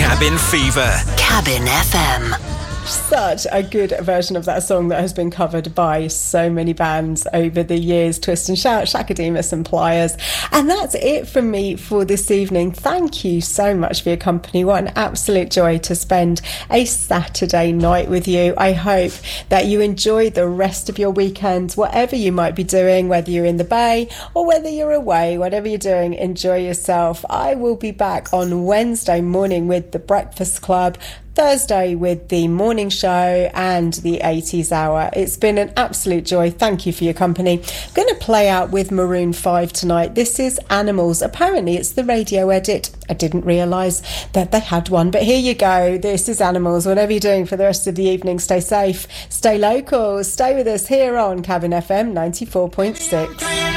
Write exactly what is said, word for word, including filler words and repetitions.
Cabin Fever. Cabin F M. Such a good version of that song that has been covered by so many bands over the years. Twist and Shout, Shakademus and Pliers. And that's it from me for this evening. Thank you so much for your company. What an absolute joy to spend a Saturday night with you. I hope that you enjoy the rest of your weekend, whatever you might be doing, whether you're in the Bay or whether you're away, whatever you're doing, enjoy yourself. I will be back on Wednesday morning with The Breakfast Club, Thursday with the morning show and the eighties hour. It's been an absolute joy. Thank you for your company. I'm going to play out with Maroon five tonight. This is Animals. Apparently it's the radio edit. I didn't realise that they had one, but here you go. This is Animals. Whatever you're doing for the rest of the evening, stay safe, stay local, stay with us here on Cabin F M ninety-four point six.